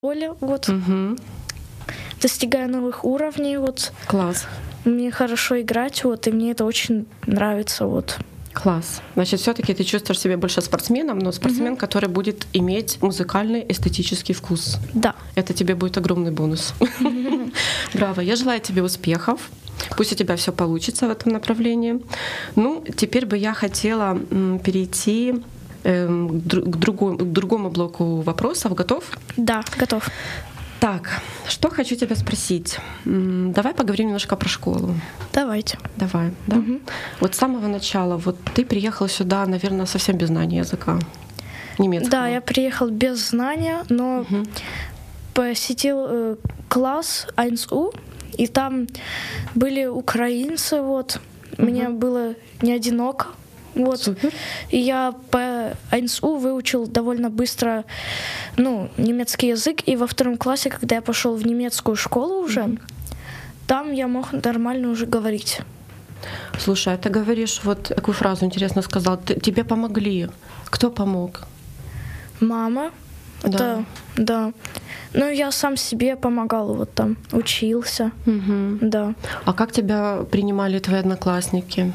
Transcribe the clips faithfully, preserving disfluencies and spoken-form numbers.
школе, вот. Угу. Достигаю новых уровней, вот. Класс. Мне хорошо играть, вот, и мне это очень нравится, вот. Класс. Значит, все-таки ты чувствуешь себя больше спортсменом, но спортсмен, Мгм. который будет иметь музыкальный эстетический вкус. Да. Это тебе будет огромный бонус. Браво. Я желаю тебе успехов. Пусть у тебя все получится в этом направлении. Ну, теперь бы я хотела м, перейти эм, к дру- к другому, к другому блоку вопросов. Готов? Да, готов. Так, что хочу тебя спросить. М, Давай поговорим немножко про школу. Давайте. Давай, да? Мгм. Вот с самого начала, вот ты приехала сюда, наверное, совсем без знания языка немецкого. Да, я приехал без знания, но Мгм. посетил э, класс один У, и там были украинцы, вот. Мне было не одиноко, вот. Супер. И я по один У выучил довольно быстро, ну, немецкий язык, и во втором классе, когда я пошел в немецкую школу уже, там я мог нормально уже говорить. Слушай, а ты говоришь, вот такую фразу интересно сказал, ты- тебе помогли. Кто помог? Мама, Да. это, да. Ну, я сам себе помогал, вот там, учился, Мгм. да. А как тебя принимали твои одноклассники?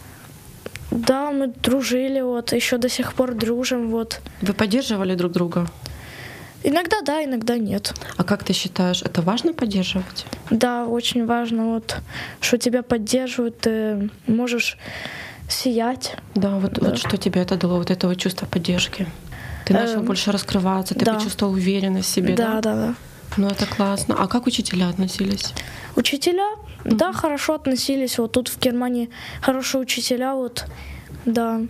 Да, мы дружили, вот, еще до сих пор дружим, вот. Вы поддерживали друг друга? Иногда да, иногда нет. А как ты считаешь, это важно поддерживать? Да, очень важно, вот, что тебя поддерживают, ты можешь сиять. Да, вот, Да. вот что тебе это дало, вот это вот чувство поддержки? Ты начал Эм, больше раскрываться, ты да. почувствовал уверенность в себе, да? Да, да, да. Ну это классно. А как учителя относились? Учителя, да, хорошо относились. Вот тут в Германии хорошие учителя, вот, да,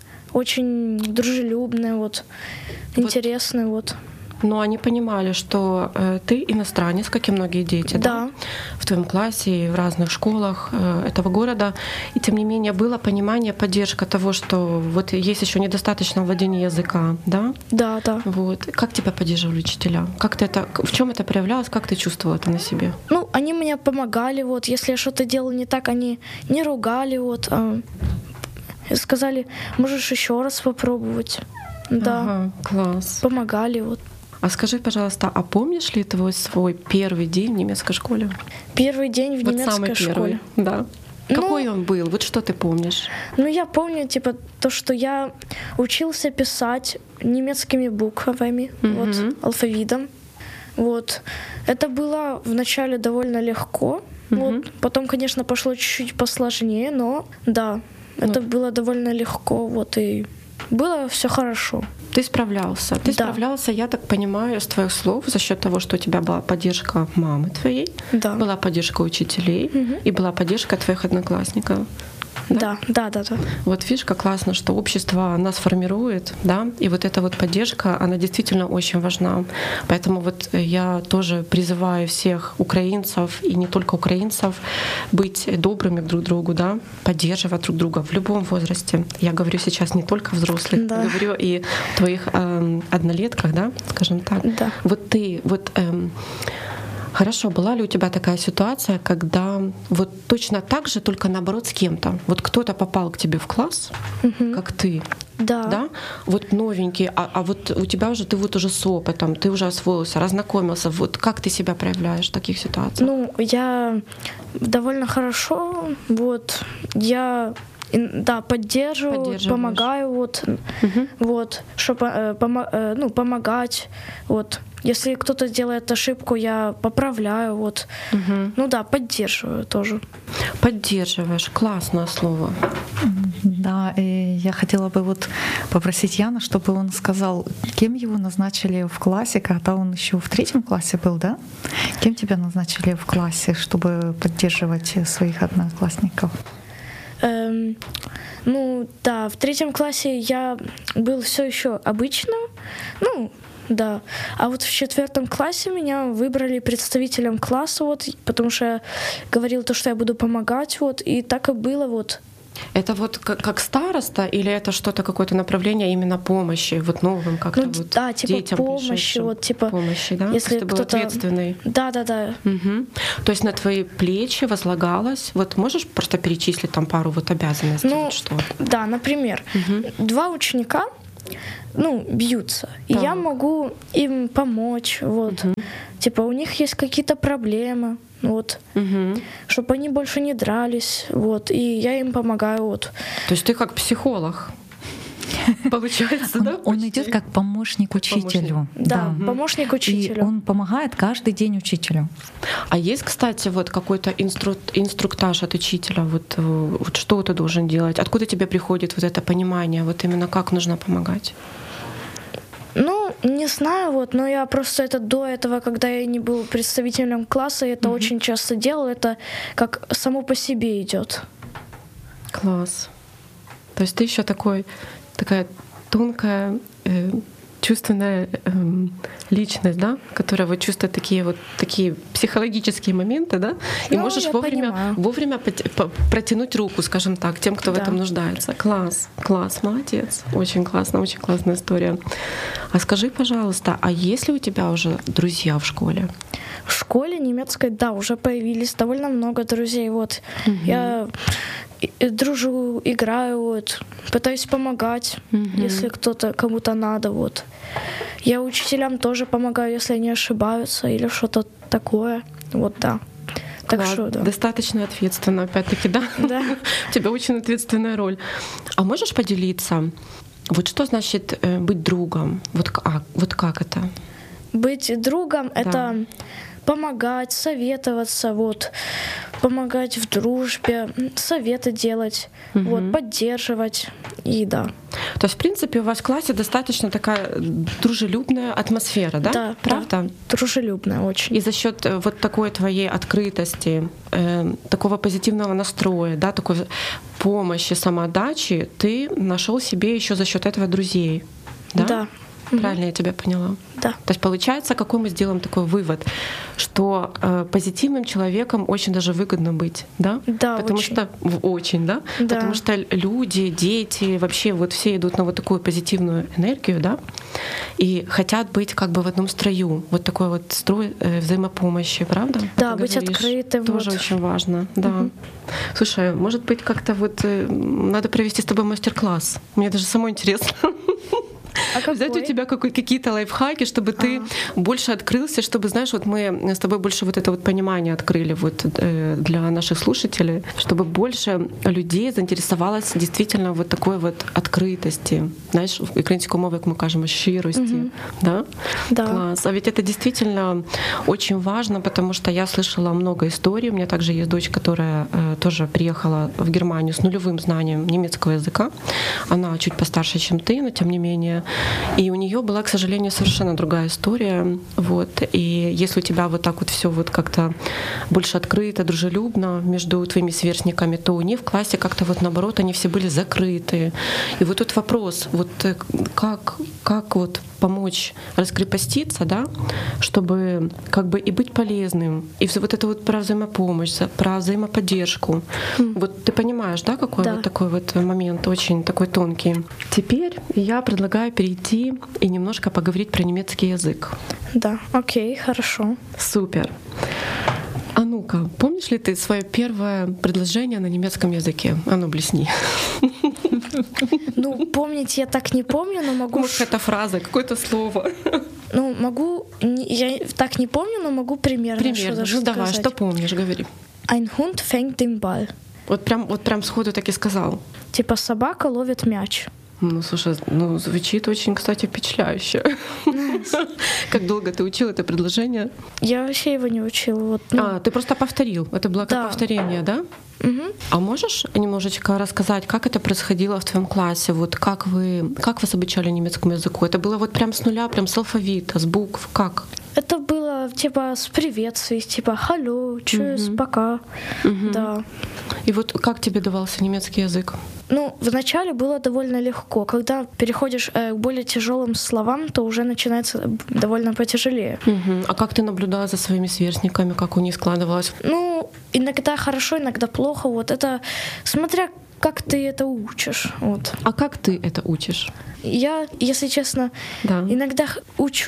очень дружелюбные, вот, интересные, вот. Но они понимали, что э, ты иностранец, как и многие дети, да? Да. В твоем классе и в разных школах э, этого города. И тем не менее было понимание, поддержка того, что вот есть еще недостаточно владения языка, да? Да, да. Вот. Как тебя поддерживали учителя? Как ты это, в чем это проявлялось? Как ты чувствовала это на себе? Ну, они мне помогали, вот, если я что-то делал не так, они не ругали, вот, а сказали, можешь еще раз попробовать. Да, Ага, класс. помогали, вот. А скажи, пожалуйста, а помнишь ли твой свой первый день в немецкой школе? Первый день в вот немецкой самый школе. первый, да. Ну, Какой он был? Вот что ты помнишь? Ну, я помню, типа, то, что я учился писать немецкими буквами, вот, Мгм. алфавитом. Вот. Это было вначале довольно легко. Мгм. Вот. Потом, конечно, пошло чуть-чуть посложнее, но да, это было довольно легко. Вот, и было все хорошо. Ты справлялся. Ты Да. справлялся, я так понимаю, с твоих слов, за счет того, что у тебя была поддержка мамы твоей, Да. была поддержка учителей Мгм. и была поддержка твоих одноклассников. Да, да, да, да. Вот видишь, как классно, что общество нас формирует, да, и вот эта вот поддержка, она действительно очень важна. Поэтому вот я тоже призываю всех украинцев и не только украинцев быть добрыми друг к другу, да, поддерживать друг друга в любом возрасте. Я говорю сейчас не только о взрослых, Да. говорю и о твоих эм, однолетках, да, скажем так. Да. Вот ты, вот эм, хорошо, была ли у тебя такая ситуация, когда вот точно так же, только наоборот с кем-то? Вот кто-то попал к тебе в класс, Мгм. как ты, Да. да? Вот новенький, а, а вот у тебя уже, ты вот уже с опытом, ты уже освоился, разнакомился. Вот как ты себя проявляешь в таких ситуациях? Ну, я довольно хорошо, вот, я, ин- да, поддерживаю, Поддерживаешь. помогаю, вот, Мгм. вот, чтобы, ну, помогать, вот. Если кто-то делает ошибку, я поправляю, вот. Мгм. Ну да, поддерживаю тоже. Поддерживаешь, классное слово. Да, и я хотела бы вот попросить Яна, чтобы он сказал, кем его назначили в классе, когда он еще в третьем классе был, да? Кем тебя назначили в классе, чтобы поддерживать своих одноклассников? Эм, ну да, в третьем классе я был все еще обычным, ну да. А вот в четвертом классе меня выбрали представителем класса, вот, потому что я говорил то, что я буду помогать, вот, и так и было, вот. Это вот как, как староста или это что-то, какое-то направление именно помощи, вот новым как-то Ну, вот да, типа детям помощи, пришедшим? вот, типа, помощи, да? если То есть ты был кто-то- ответственный. Да, да, да. Мгм. То есть на твои плечи возлагалось, вот можешь просто перечислить там пару вот обязанностей, Ну, вот что? Да, например, Мгм. два ученика ну, бьются. И Так. я могу им помочь, вот. Мгм. Типа у них есть какие-то проблемы, вот, Мгм. чтобы они больше не дрались, вот. И я им помогаю, вот. То есть ты как психолог, получается, Он, да? он почти? идет как помощник учителю. Да, помощник И учителю. он помогает каждый день учителю. А есть, кстати, вот какой-то инстру- инструктаж от учителя, вот, э, вот что ты должен делать? Откуда тебе приходит вот это понимание, вот именно как нужно помогать? Ну, не знаю, вот, но я просто это до этого, когда я не был представителем класса, я это очень часто делал, это как само по себе идет. Класс. То есть ты еще такой, такая тонкая, э, чувственная эм, личность, да, которая вот чувствует такие вот такие психологические моменты, да, и Ну, можешь я вовремя, понимаю. вовремя поте- по- протянуть руку, скажем так, тем, кто в Да. этом нуждается. Класс, класс, молодец, очень классно, очень классная история. А скажи, пожалуйста, а есть ли у тебя уже друзья в школе? В школе немецкой, да, уже появились довольно много друзей, вот. Я и- и дружу, играю, вот, пытаюсь помогать, Мгм. если кто-то, кому-то надо, вот. Я учителям тоже помогаю, если они ошибаются или что-то такое, вот, да. Так Класс, что, да. достаточно ответственно, опять-таки, да? Да. У тебя очень ответственная роль. А можешь поделиться, вот что значит э, быть другом? Вот, к- а, вот как это? Быть другом — это помогать, советоваться, вот, помогать в дружбе, советы делать, вот, поддерживать, и да. То есть, в принципе, у вас в классе достаточно такая дружелюбная атмосфера, да? Да, Правда? да, дружелюбная очень. И за счет э, вот такой твоей открытости, э, такого позитивного настроя, да, такой помощи, самоотдачи, ты нашел себе еще за счет этого друзей, да? Да. Правильно я тебя поняла? Да. То есть получается, какой мы сделаем такой вывод, что э, позитивным человеком очень даже выгодно быть, да? Да, Потому очень. что в- очень, да? Да. Потому что люди, дети, вообще вот все идут на вот такую позитивную энергию, да? И хотят быть как бы в одном строю, вот такой вот строй э, взаимопомощи, правда? Да, Ты быть говоришь, открытым, Тоже вот. очень важно, да. Слушай, может быть, как-то вот э, надо провести с тобой мастер-класс. Мне даже самой интересно. А Взять у какой? тебя какой- какие-то лайфхаки, чтобы ты больше открылся, чтобы, знаешь, вот мы с тобой больше вот это вот понимание открыли вот э, для наших слушателей, чтобы больше людей заинтересовалось действительно вот такой вот открытости, знаешь, українською мовою, як ми кажемо, щирості, да? Да. Класс. А ведь это действительно очень важно, потому что я слышала много историй. У меня также есть дочь, которая э, тоже приехала в Германию с нулевым знанием немецкого языка. Она чуть постарше, чем ты, но тем не менее. И у нее была, к сожалению, совершенно другая история. Вот. И если у тебя вот так вот все вот как-то больше открыто, дружелюбно между твоими сверстниками, то у них в классе как-то вот наоборот они все были закрыты. И вот тут вопрос, вот э, как, как вот помочь раскрепоститься, да, чтобы как бы и быть полезным, и всё вот это вот про взаимопомощь, за- про взаимоподдержку. Вот ты понимаешь, да, какой Да. вот такой вот момент, очень такой тонкий. Теперь я предлагаю перейти и немножко поговорить про немецкий язык. Да, окей, хорошо. Супер. А ну-ка, помнишь ли ты свое первое предложение на немецком языке? А ну, блесни. Ну, помнить я так не помню, но могу... Может, ш- какая-то фраза, какое-то слово. Ну, могу... не- Я так не помню, но могу примерно, Примерно. что-то Ну давай, сказать. что помнишь, говори. Ein Hund fängt den Ball. Вот прям, вот прям сходу так и сказал. Типа собака ловит мяч. Ну, слушай, ну звучит очень, кстати, впечатляюще. Как долго ты учил это предложение? Я вообще его не учила. Вот, ну, А, ты просто повторил. Это было как Да. повторение, да? мгм. А можешь немножечко рассказать, как это происходило в твоем классе? Вот как вы, как вас обучали немецкому языку? Это было вот прям с нуля, прям с алфавита, с букв, как? Это было типа с приветствий, типа «Халло», «Чус», «Пока». Да. И вот как тебе давался немецкий язык? Ну, вначале было довольно легко. Когда переходишь э, к более тяжелым словам, то уже начинается довольно потяжелее. Мгм. А как ты наблюдала за своими сверстниками, как у них складывалось? Ну, иногда хорошо, иногда плохо. Вот это смотря как ты это учишь. Вот. А как ты это учишь? Я, если честно, Да. иногда х- учу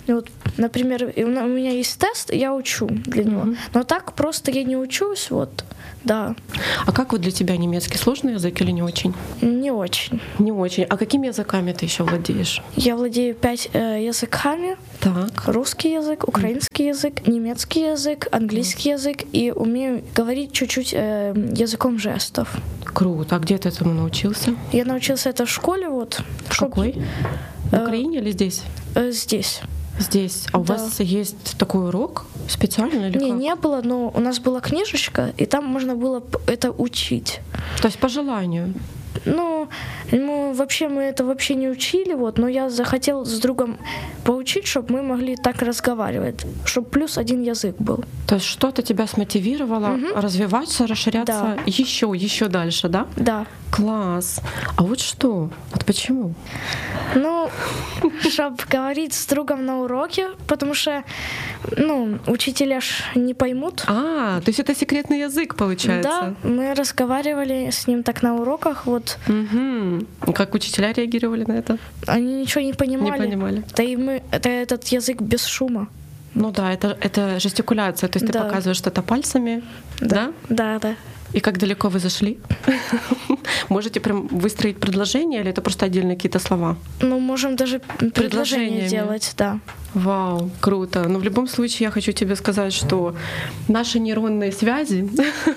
Вот, например, у меня есть тест, я учу для него. Mm-hmm. Но так просто я не учусь, вот, да. А как вот для тебя немецкий сложный язык или не очень? Не очень. Не очень. А какими языками ты еще владеешь? Я владею пять э, языками. Так. Русский язык, украинский mm-hmm. язык, немецкий язык, английский mm-hmm. язык. И умею говорить чуть-чуть э, языком жестов. Круто. А где ты этому научился? Я научился это в школе, вот. В какой? В Украине э, или здесь? Э, здесь. Здесь. А у да. вас есть такой урок специально или Не, как? не было, но у нас была книжечка, и там можно было это учить. То есть по желанию? Ну, мы, вообще мы это вообще не учили, вот, но я захотел с другом поучить, чтобы мы могли так разговаривать, чтобы плюс один язык был. То есть что-то тебя смотивировало угу. развиваться, расширяться да. еще, еще дальше, да? Да. Класс. А вот что? Вот почему? Ну, чтобы говорить с другом на уроке, потому что, ну, учителя ж не поймут. А, то есть это секретный язык, получается? Да, мы разговаривали с ним так на уроках, вот. Угу. Как учителя реагировали на это? Они ничего не понимали. Не понимали. Да и мы, это этот язык без шума. Ну да, это, это жестикуляция, то есть да. ты показываешь что-то пальцами, да? Да, да. И как далеко вы зашли? Можете прям выстроить предложение или это просто отдельные какие-то слова? Ну, можем даже предложение делать, да. Вау, круто. Но в любом случае я хочу тебе сказать, что наши нейронные связи,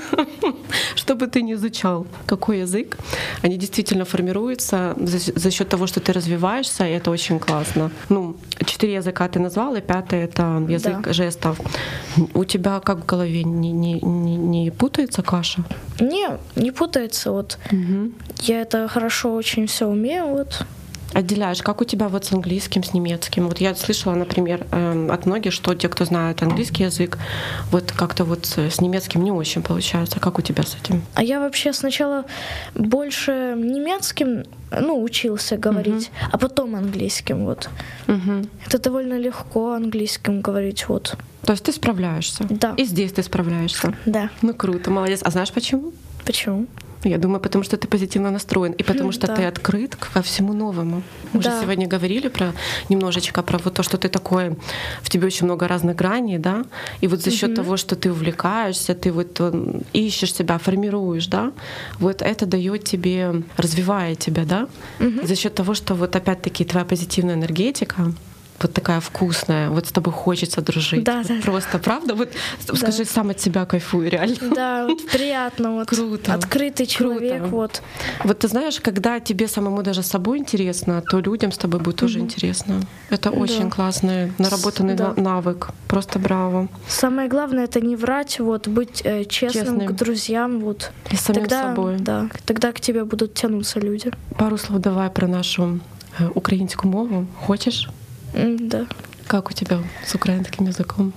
что бы ты ни изучал, какой язык, они действительно формируются за, за счет того, что ты развиваешься, и это очень классно. Ну, четыре языка ты назвал, и пятый — это язык да. жестов. У тебя как в голове не, не, не, не путается каша? Не, не путается. Вот. Угу. Я это хорошо очень все умею. Вот. Отделяешь, как у тебя вот с английским, с немецким? Вот я слышала, например, от многих, что те, кто знает английский язык, вот как-то вот с немецким не очень получается. Как у тебя с этим? А я вообще сначала больше немецким, ну, учился говорить, uh-huh. а потом английским, вот. Uh-huh. Это довольно легко английским говорить, вот. То есть ты справляешься? Да. И здесь ты справляешься? Да. Ну, круто, молодец. А знаешь почему? Почему? Я думаю, потому что ты позитивно настроен, и потому что да. ты открыт ко всему новому. Мы да. же сегодня говорили про немножечко про вот то, что ты такой, в тебе очень много разных граней, да, и вот за счет mm-hmm. того, что ты увлекаешься, ты вот ищешь себя, формируешь, да, вот это дает тебе, развивает тебя, да, mm-hmm. за счет того, что вот опять-таки твоя позитивная энергетика, вот такая вкусная, вот с тобой хочется дружить. Да, вот да. Просто, правда? Вот да. Скажи, сам от себя кайфую, реально. Да, вот приятно. Вот. Круто. Открытый человек. Круто. Вот. Вот ты знаешь, когда тебе самому даже с собой интересно, то людям с тобой будет тоже mm-hmm. интересно. Это очень да. классный, наработанный да. навык. Просто браво. Самое главное — это не врать, вот, быть э, честным, честным к друзьям. Вот. И самим тогда, собой. Да, тогда к тебе будут тянуться люди. Пару слов давай про нашу э, украинскую мову. Хочешь? Да. Как у тебя с украинским языком?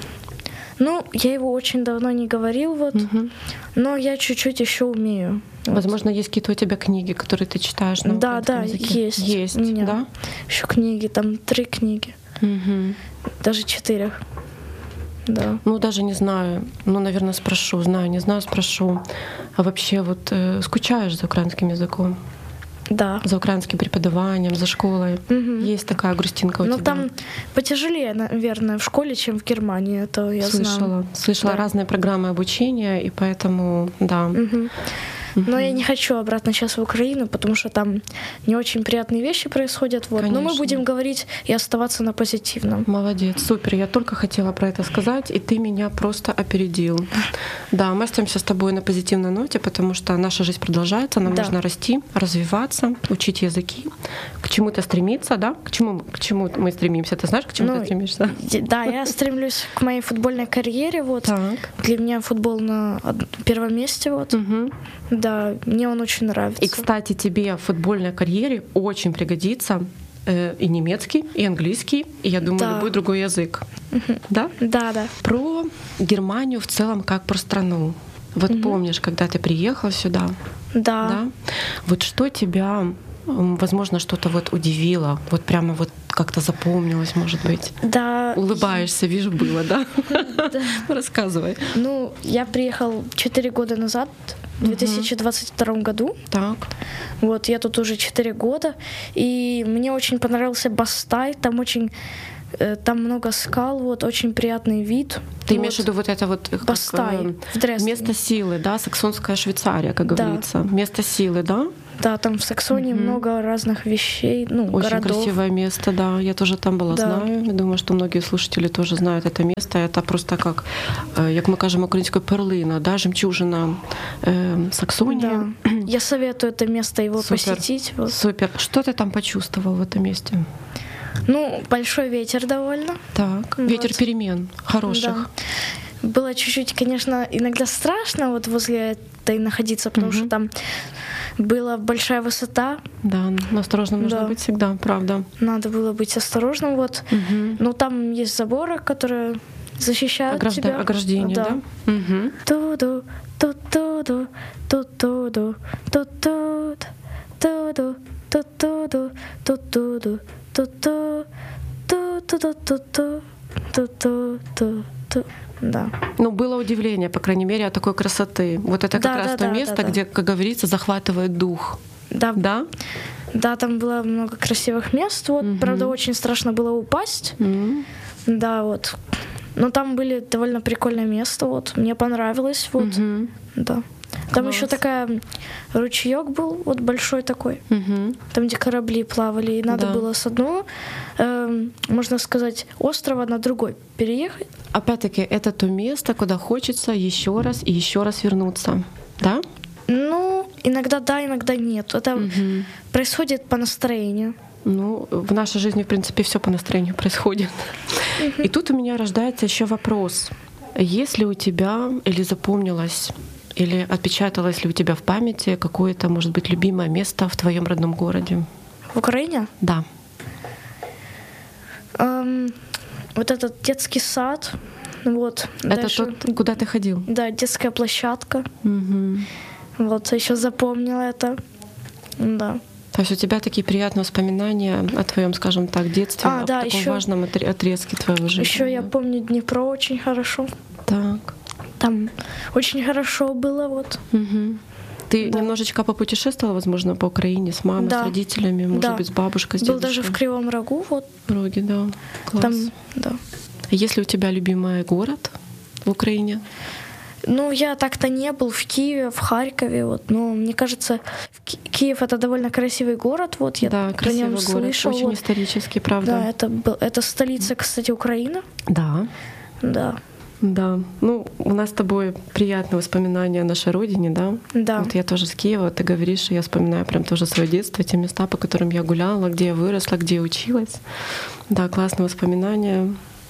Ну, я его очень давно не говорил, вот, угу. но я чуть-чуть еще умею. Возможно, вот. Есть какие-то у тебя книги, которые ты читаешь на да, украинском да, языке? есть. Есть, у меня да? Еще книги, там три книги. Угу. Даже четыре. Да. Ну, даже не знаю. Ну, наверное, спрошу. Знаю, не знаю, спрошу. А вообще, вот э, скучаешь за украинским языком? Да. За украинским преподаванием, за школой. Угу. Есть такая грустинка у Но тебя? Ну, там потяжелее, наверное, в школе, чем в Германии. Это я Слышала. знаю. Слышала да. разные программы обучения, и поэтому, да. Угу. Но я не хочу обратно сейчас в Украину, потому что там не очень приятные вещи происходят. Вот. Но мы будем говорить и оставаться на позитивном. Молодец, супер. Я только хотела про это сказать, и ты меня просто опередил. Да, мы остаемся с тобой на позитивной ноте, потому что наша жизнь продолжается, нам да. нужно расти, развиваться, учить языки, к чему-то стремиться, да? К чему, к чему мы стремимся? Ты знаешь, к чему ну, ты стремишься? Да, я стремлюсь к моей футбольной карьере. Вот. Так. Для меня футбол на первом месте. Вот. Угу. Да, мне он очень нравится. И, кстати, тебе в футбольной карьере очень пригодится э, и немецкий, и английский, и, я думаю, да. любой другой язык. Угу. Да? Да, да. Про Германию в целом как про страну. Вот угу. помнишь, когда ты приехал сюда? Да. Да. Вот что тебя, возможно, что-то вот удивило, вот прямо вот как-то запомнилось, может быть? Да. Улыбаешься, вижу, было, да? Рассказывай. Ну, я приехал четыре года назад, в две тысячи двадцать втором году. Так. Вот, я тут уже четыре года, и мне очень понравился Бастай, там очень Э, Там много скал, вот очень приятный вид. Ты вот. имеешь в виду вот это вот как, Бастай, э, в Дрездене. место силы, да, саксонская Швейцария, как Да. говорится. Место силы, да? Да, там в Саксонии Мгм. много разных вещей, ну, Очень городов. красивое место, да. Я тоже там была, Да. знаю. Я думаю, что многие слушатели тоже знают это место. Это просто как, э, як ми кажемо українською, перлина, да, жемчужина э, Саксонии. Да. Я советую это место его Супер. посетить. Вот. Супер. Что ты там почувствовал в этом месте? Ну, большой ветер довольно. Так, Вот. ветер перемен хороших. Да. Было чуть-чуть, конечно, иногда страшно вот возле этой находиться, потому Мгм. что там была большая высота, Да, но осторожно нужно Да. быть всегда, правда. надо было быть осторожным, вот. Мгм. Но там есть заборы, которые защищают Огражда- тебя. Ограждение, да? Мгм. Ту-ду, ту-ту-ду, ту-ту-ду, ту-тут, ту-ду, ту-ту-ду, ту-ту-ду, ту-ту, ту-ту-ту-ту-ту, ту-ту-ту-ту. Да. Ну, было удивление, по крайней мере, от такой красоты. Вот это как Да, раз да, то да, место, да, да. где, как говорится, захватывает дух. Да, Да? да, там было много красивых мест. Вот, Мгм. правда, очень страшно было упасть. М. Да, вот. Но там были довольно прикольное место. Вот, мне понравилось. Вот, Мгм. да. Там Класс. еще такая ручеек был, вот большой такой, Мгм. там, где корабли плавали, и надо Да. было с одного, эм, можно сказать, острова на другой переехать. Опять-таки, это то место, куда хочется еще раз и еще раз вернуться. Да? Ну, иногда да, иногда нет. Это Мгм. происходит по настроению. Ну, в нашей жизни, в принципе, все по настроению происходит. И тут у меня рождается еще вопрос. Есть ли у тебя или запомнилось, или отпечаталось ли у тебя в памяти какое-то, может быть, любимое место в твоем родном городе? В Украине Да. эм, вот этот детский сад, вот. Это дальше- тот, куда ты ходил? Да, детская площадка. Мгм. Вот, еще запомнила это. Да. То есть у тебя такие приятные воспоминания о твоем, скажем так, детстве, А, о да, таком ещё- важном отре- отрезке твоего жизни. Еще я помню Днепро очень хорошо. Так. Там очень хорошо было, вот. Мгм. Ты Да. немножечко попутешествовала, возможно, по Украине с мамой, Да. с родителями, может Да. быть, с бабушкой, с Был дедушкой? даже в Кривом Рогу, вот. Роги, да. Класс. Там, да. Есть ли у тебя любимый город в Украине? Ну, я так-то не был в Киеве, в Харькове, вот. Но мне кажется, в Ки- Киев это довольно красивый город, вот. Я Да, про нем красивый город, слышал. очень вот. исторический, правда. Да, это, был, это столица, кстати, Украины. Да. Да. Да. Ну, у нас с тобой приятные воспоминания о нашей родине, да? Да. Вот я тоже с Киева, ты говоришь, и я вспоминаю прям тоже свое детство, те места, по которым я гуляла, где я выросла, где я училась. Да, классные воспоминания.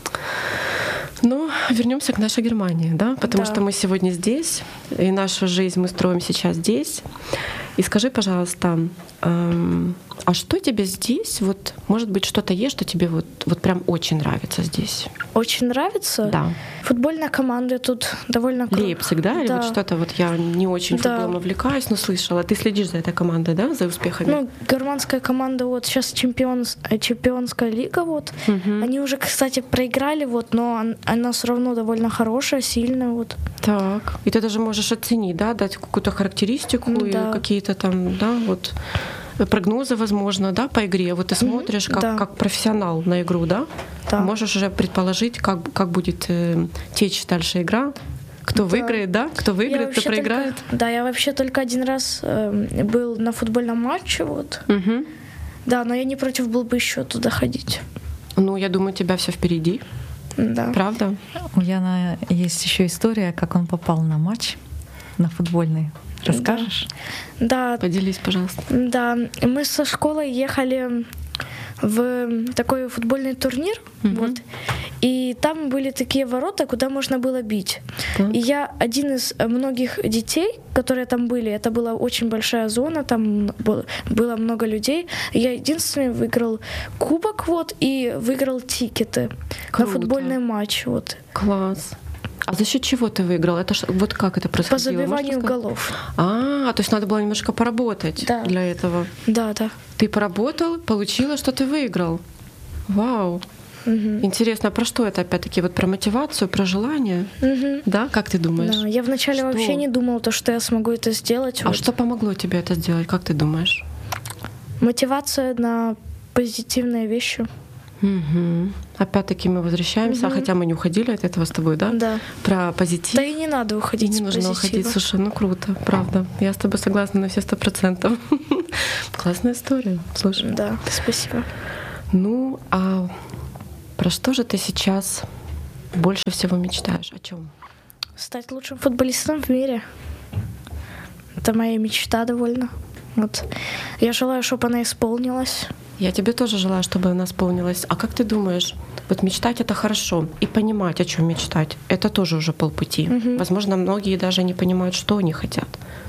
Ну, вернемся к нашей Германии, да, потому Да. что мы сегодня здесь, и нашу жизнь мы строим сейчас здесь. И скажи, пожалуйста, эм, а что тебе здесь, вот, может быть, что-то есть, что тебе вот, вот прям очень нравится здесь? Очень нравится. Да. Футбольная команда тут довольно кру- Лейпциг, да? Или Да. вот что-то вот я не очень Да. футболом увлекаюсь, но слышала. Ты следишь за этой командой, да, за успехами? Ну, германская команда вот сейчас чемпионс, э, чемпионская лига, вот. Мгм. Они уже, кстати, проиграли, вот, но он- она все равно довольно хорошая, сильная, вот. Так. И ты даже можешь оценить, да, дать какую-то характеристику Ну и да. какие-то там, да, вот прогнозы, возможно, да, по игре. Вот ты смотришь как, да. как профессионал на игру, да? Да. Можешь уже предположить, как, как будет э, течь дальше игра, кто Да. выиграет, да, кто Я выиграет, кто вообще проиграет. только- да, я вообще только один раз э, был на футбольном матче, вот. Мгм. Да, но я не против был бы еще туда ходить. Ну, я думаю, у тебя все впереди, Да. правда? У Яна есть еще история, как он попал на матч, на футбольный. Расскажешь? Да, Поделись, пожалуйста. да. Мы со школой ехали в такой футбольный турнир, Мгм. вот. И там были такие ворота, куда можно было бить. Так. И я один из многих детей, которые там были, это была очень большая зона, там было, было много людей. Я единственный выиграл кубок, вот, и выиграл тикеты Круто. на футбольный матч, вот, Класс. А за счет чего ты выиграл? Это ж- вот как это по происходило? забиванию Можешь сказать? голов. А, то есть надо было немножко поработать Да. для этого. Да, да. Ты поработал, получила, что ты выиграл. Вау. Мгм. Интересно, а про что это опять-таки? Вот про мотивацию, про желание? Мгм. Да, как ты думаешь? Да, я вначале Что? вообще не думала, то, что я смогу это сделать. А вот. что помогло тебе это сделать, как ты думаешь? Мотивация на позитивные вещи. Угу. Опять-таки мы возвращаемся, угу. хотя мы не уходили от этого с тобой, да? Да. Про позитив. Да и не надо уходить и не с нужно позитива. уходить. Слушай, ну круто, правда. Я с тобой согласна на все сто процентов. Классная история. Слушай. Да, спасибо. Ну, а про что же ты сейчас больше всего мечтаешь? О чем? Стать лучшим футболистом в мире. Это моя мечта довольно. Вот. Я желаю, чтобы она исполнилась. Я тебе тоже желаю, чтобы она исполнилась. А как ты думаешь, вот мечтать — это хорошо, и понимать, о чем мечтать — это тоже уже полпути. Угу. Возможно, многие даже не понимают, что они хотят.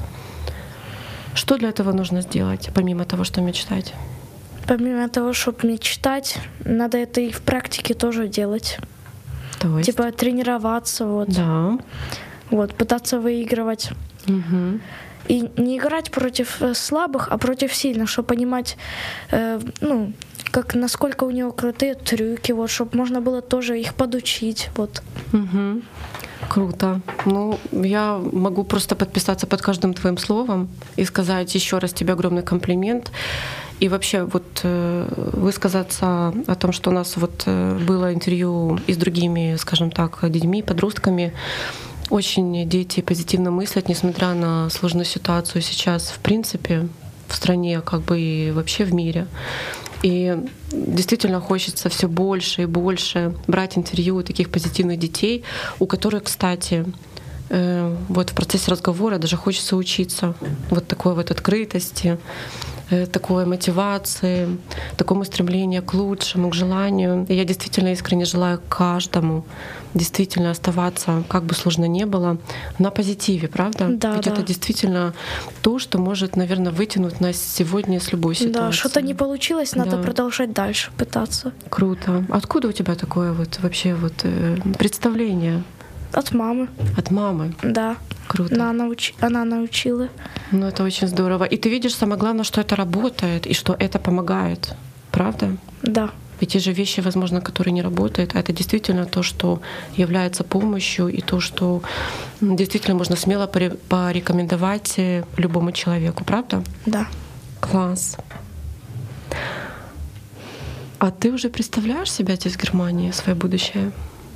Что для этого нужно сделать, помимо того, что мечтать? Помимо того, чтобы мечтать, надо это и в практике тоже делать. То есть? Типа тренироваться, вот. Да. Вот, пытаться выигрывать. Угу. И не играть против слабых, а против сильных, чтобы понимать, э, ну, как насколько у него крутые трюки, вот, чтобы можно было тоже их подучить, вот. Угу. Круто. Ну, я могу просто подписаться под каждым твоим словом и сказать еще раз тебе огромный комплимент. И вообще вот э, высказаться о том, что у нас вот э, было интервью и с другими, скажем так, детьми, подростками. Очень дети позитивно мыслят, несмотря на сложную ситуацию сейчас, в принципе, в стране, как бы и вообще в мире. И действительно хочется все больше и больше брать интервью у таких позитивных детей, у которых, кстати, э, вот в процессе разговора даже хочется учиться вот такой вот открытости, э, такой мотивации, такому стремлению к лучшему, к желанию. И я действительно искренне желаю каждому действительно оставаться, как бы сложно ни было, на позитиве, правда? Да, Ведь да. это действительно то, что может, наверное, вытянуть нас сегодня с любой ситуации. Да, что-то не получилось, надо Да. продолжать дальше пытаться. Круто. Откуда у тебя такое вот вообще вот э, представление? От мамы. От мамы? Да. Круто. Она, науч... Она научила. Ну, это очень здорово. И ты видишь, самое главное, что это работает и что это помогает. Правда? Да. Ведь те же вещи, возможно, которые не работают, а это действительно то, что является помощью, и то, что действительно можно смело порекомендовать любому человеку, правда? Да. Класс. А ты уже представляешь себя здесь, в Германии, свое будущее?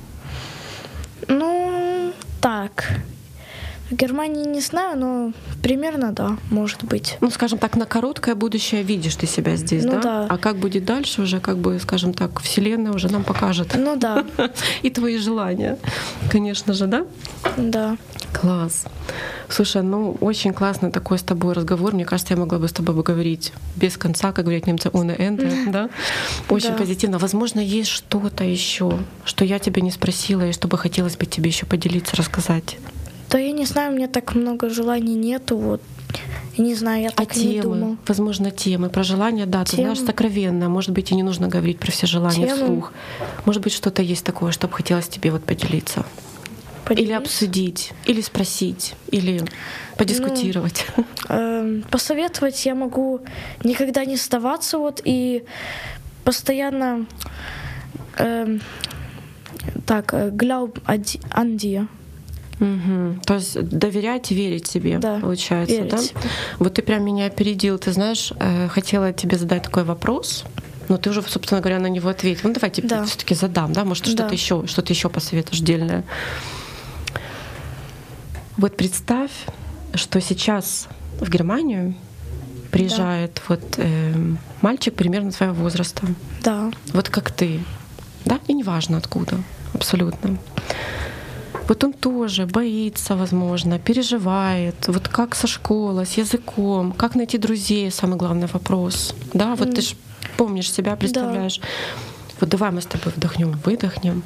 Ну, так. В Германии не знаю, но примерно да, может быть. Ну, скажем так, на короткое будущее видишь ты себя здесь, ну, да? да? А как будет дальше уже, как бы, скажем так, Вселенная уже нам покажет. Ну да. И твои желания, конечно же, да? Да. Класс. Слушай, ну очень классный такой с тобой разговор. Мне кажется, я могла бы с тобой поговорить без конца, как говорят немцы, ohne Ende, да? Очень Да. позитивно. Возможно, есть что-то еще, что я тебя не спросила, и что бы хотелось бы тебе еще поделиться, рассказать. Да я не знаю, у меня так много желаний нету, вот. Я не знаю, я А так и не темы, думал. возможно, темы про желания, да, ты Темы. знаешь, сокровенно. Может быть, и не нужно говорить про все желания Темы. вслух. Может быть, что-то есть такое, что бы хотелось тебе вот поделиться. Или Поделиться? обсудить, или спросить, или подискутировать. Эм, посоветовать я могу никогда не сдаваться, вот, и постоянно эм, так, э, glaub an dir. Мгм. То есть доверять, верить себе, Да, получается, верить да? себе. Вот ты прям меня опередил. Ты знаешь, э, хотела тебе задать такой вопрос, но ты уже, собственно говоря, на него ответил. Ну давай тебе Да. все-таки задам, да? Может, что-то Да. еще, что-то еще посоветуешь дельное. Вот представь, что сейчас в Германию приезжает вот э, мальчик примерно твоего возраста, Да. вот как ты, да, и неважно откуда, абсолютно. Вот он тоже боится, возможно, переживает, вот как со школы, с языком, как найти друзей, самый главный вопрос. Да, вот Mm. ты же помнишь себя, представляешь. Вот давай мы с тобой вдохнем, выдохнем.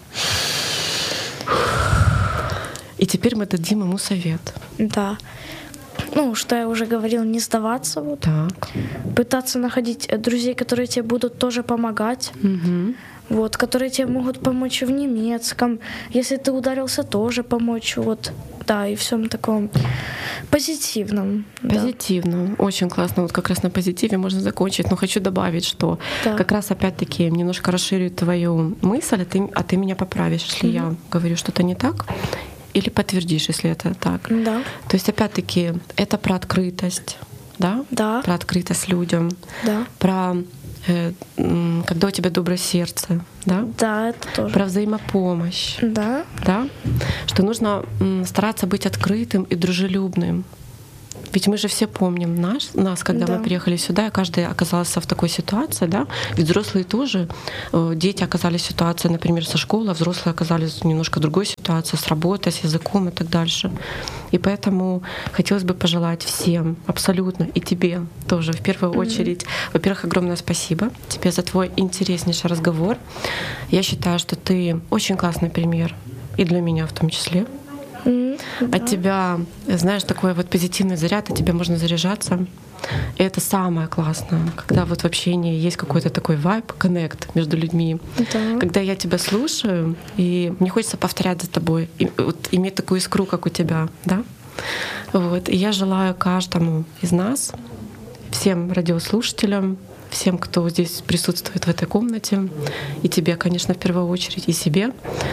И теперь мы дадим ему совет. Да. Ну, что я уже говорила, не сдаваться, вот. Так. Пытаться находить э, друзей, которые тебе будут тоже помогать. Угу. Вот, которые тебе могут помочь в немецком. Если ты ударился, тоже помочь. Вот, да, и всем таком позитивном. да. Позитивно. Очень классно. Вот как раз на позитиве можно закончить. Но хочу добавить, что Да. как раз опять-таки немножко расширю твою мысль, а ты, а ты меня поправишь, если Мгм. я говорю что-то не так, или подтвердишь, если это так. Да, То есть опять-таки это про открытость, да? да, Про открытость людям, да, про э, когда у тебя доброе сердце, да? Да, это тоже. Про взаимопомощь. Да. Да? Что нужно стараться быть открытым и дружелюбным. Ведь мы же все помним нас, нас когда да. мы приехали сюда, и каждый оказался в такой ситуации, да? Ведь взрослые тоже, дети оказались в ситуации, например, со школы, а взрослые оказались в немножко другой ситуации, с работой, с языком и так дальше. И поэтому хотелось бы пожелать всем, абсолютно, и тебе тоже в первую mm-hmm. очередь, во-первых, огромное спасибо тебе за твой интереснейший разговор. Я считаю, что ты очень классный пример, и для меня в том числе. Mm, От да. тебя, знаешь, такой вот позитивный заряд, от тебя можно заряжаться. И это самое классное, когда вот в общении есть какой-то такой вайб, коннект между людьми. Да. Когда я тебя слушаю, и мне хочется повторять за тобой, и, вот, иметь такую искру, как у тебя, да? Вот. И я желаю каждому из нас, всем радиослушателям, всем, кто здесь присутствует в этой комнате, и тебе, конечно, в первую очередь, и себе,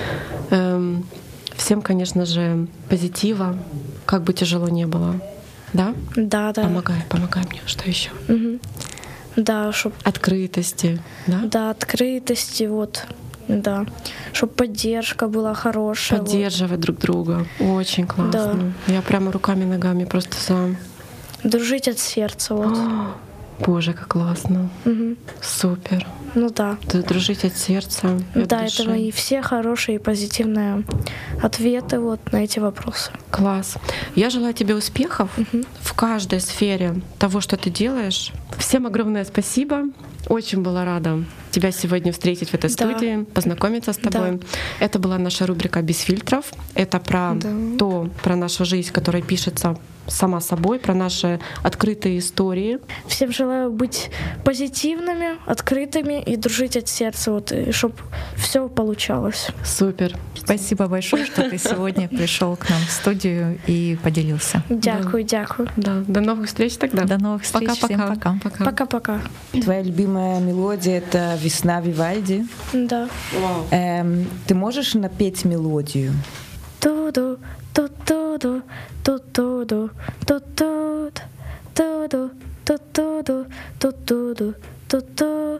эм, всем, конечно же, позитива, как бы тяжело не было. Да? Да, да. Помогай, помогай мне. Что еще? Угу. Да, чтоб... Открытости, да? Да, открытости, вот. Да. Чтобы поддержка была хорошая. Поддерживать вот. Друг друга. Очень классно. Да. Я прямо руками, ногами просто за... Дружить от сердца, вот. Боже, как классно. Угу. Супер. Ну да. Дружить от сердца. Да, от это мои все хорошие и позитивные ответы вот на эти вопросы. Класс. Я желаю тебе успехов угу. в каждой сфере того, что ты делаешь. Всем огромное спасибо. Очень была рада тебя сегодня встретить в этой да. студии, познакомиться с тобой. Да. Это была наша рубрика «Без фильтров». Это про да. то, про нашу жизнь, которая пишется сама собой, про наши открытые истории. Всем желаю быть позитивными, открытыми и дружить от сердца, вот, и чтобы все получалось. Супер. Спасибо большое, что ты сегодня пришел к нам в студию и поделился. Дякую, дякую. Да. До новых встреч тогда. До новых встреч. Пока-пока. Всем пока. Пока-пока. Твоя любимая мелодия — это «Весна Вивальди». Да. Эм, ты можешь напеть мелодию? Ту-ду, ту-ту-ду, ту-ту-ду, ту-ту-ду, ту-ду, ту-ту-ду, ту-ту-ду, ту-ту,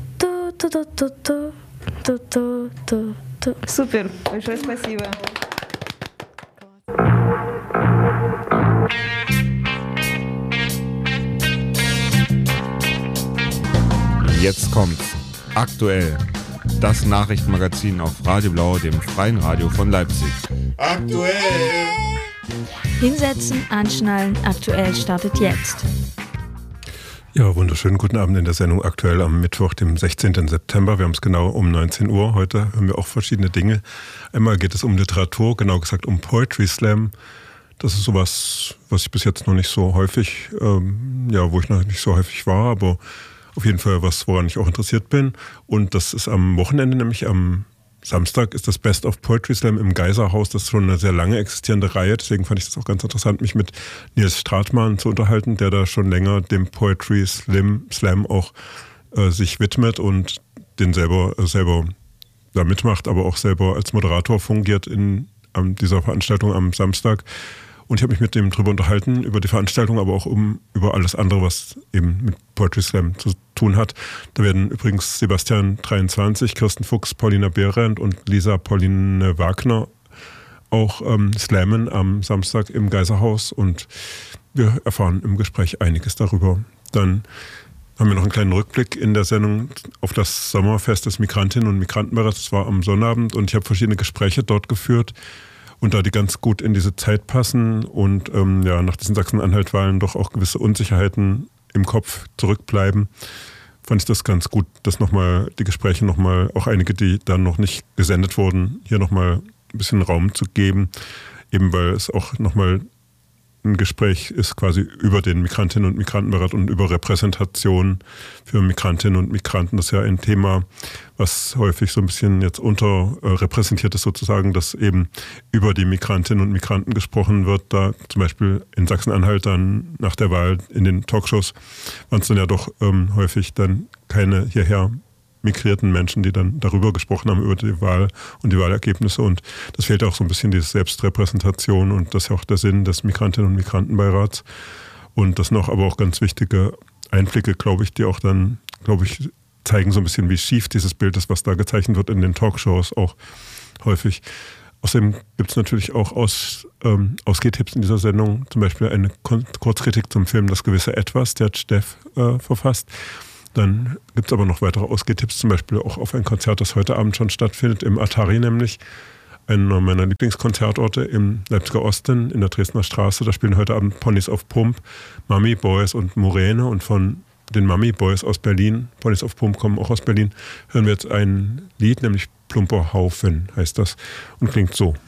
ту-ту-ду, ту-ту, ту-ту. Супер, большое спасибо. Jetzt kommt's. Aktuell. Das Nachrichtenmagazin auf Radio Blau, dem freien Radio von Leipzig. Aktuell! Hinsetzen, anschnallen, aktuell startet jetzt. Ja, wunderschönen guten Abend in der Sendung Aktuell am Mittwoch, dem sechzehnten September. Wir haben es genau um neunzehn Uhr. Heute hören wir auch verschiedene Dinge. Einmal geht es um Literatur, genau gesagt um Poetry Slam. Das ist sowas, was ich bis jetzt noch nicht so häufig, ähm, ja, wo ich noch nicht so häufig war, aber auf jeden Fall was, woran ich auch interessiert bin. Und das ist am Wochenende, nämlich am Samstag, ist das Best of Poetry Slam im Geiserhaus. Das ist schon eine sehr lange existierende Reihe. Deswegen fand ich das auch ganz interessant, mich mit Nils Stratmann zu unterhalten, der da schon länger dem Poetry Slam, Slam auch äh, sich widmet und den selber, äh, selber da mitmacht, aber auch selber als Moderator fungiert in an dieser Veranstaltung am Samstag. Und ich habe mich mit dem drüber unterhalten, über die Veranstaltung, aber auch um, über alles andere, was eben mit Poetry Slam zu tun hat. Da werden übrigens Sebastian dreiundzwanzig, Kirsten Fuchs, Paulina Behrendt und Lisa Pauline Wagner auch ähm, slammen am Samstag im Geiserhaus. Und wir erfahren im Gespräch einiges darüber. Dann haben wir noch einen kleinen Rückblick in der Sendung auf das Sommerfest des Migrantinnen und Migrantenbeirats. Das war am Sonnabend und ich habe verschiedene Gespräche dort geführt. Und da die ganz gut in diese Zeit passen und ähm, ja, nach diesen Sachsen-Anhalt-Wahlen doch auch gewisse Unsicherheiten im Kopf zurückbleiben, fand ich das ganz gut, dass nochmal die Gespräche nochmal, auch einige, die dann noch nicht gesendet wurden, hier nochmal ein bisschen Raum zu geben, eben weil es auch nochmal ein Gespräch ist quasi über den Migrantinnen und Migrantenbeirat und über Repräsentation für Migrantinnen und Migranten. Das ist ja ein Thema, was häufig so ein bisschen jetzt unterrepräsentiert ist sozusagen, dass eben über die Migrantinnen und Migranten gesprochen wird. Da zum Beispiel in Sachsen-Anhalt dann nach der Wahl in den Talkshows waren es dann ja doch ähm, häufig dann keine hierher migrierten Menschen, die dann darüber gesprochen haben, über die Wahl und die Wahlergebnisse. Und das fehlt auch so ein bisschen, diese Selbstrepräsentation, und das ist ja auch der Sinn des Migrantinnen- und Migrantenbeirats. Und das sind auch aber auch ganz wichtige Einblicke, glaube ich, die auch dann glaube ich, zeigen so ein bisschen, wie schief dieses Bild ist, was da gezeichnet wird in den Talkshows auch häufig. Außerdem gibt es natürlich auch Aus, ähm, Ausgehtipps in dieser Sendung, zum Beispiel eine Kurzkritik zum Film Das gewisse Etwas, der hat Steff äh, verfasst. Dann gibt es aber noch weitere Ausgehtipps, zum Beispiel auch auf ein Konzert, das heute Abend schon stattfindet, im Atari nämlich, einer meiner Lieblingskonzertorte im Leipziger Osten, in der Dresdner Straße. Da spielen heute Abend Ponys auf Pump, Mummy Boys und Muräne, und von den Mummy Boys aus Berlin, Ponys auf Pump kommen auch aus Berlin, hören wir jetzt ein Lied, nämlich Plumper Haufen heißt das und klingt so.